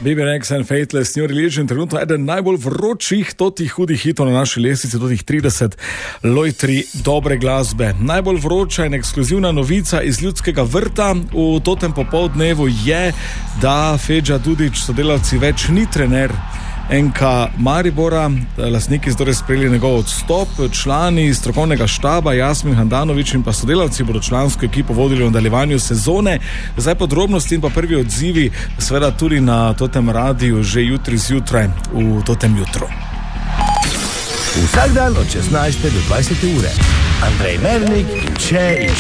Baby Rex and Faithless, New Religion, trenutno eden najbolj vročih, totih hudih hitov na naši lestvici, totih 30 lojtri dobre glasbe. Najbolj vroča in ekskluzivna novica iz Ljudskega vrta v totem popoldnevu je, da Feđa Dudić, sodelavci, več ni trener NK Maribora. Lastniki so torej sprejeli njegov odstop, člani strokovnega štaba Jasmin Handanović in pa sodelavci bodo člansko ekipo vodili v nadaljevanju sezone. Zdaj podrobnosti in pa prvi odzivi seveda tudi na Totem radiju že jutri zjutraj v Totem jutru. Vsak dan od 16. do 20. ure. Andrej Mernik in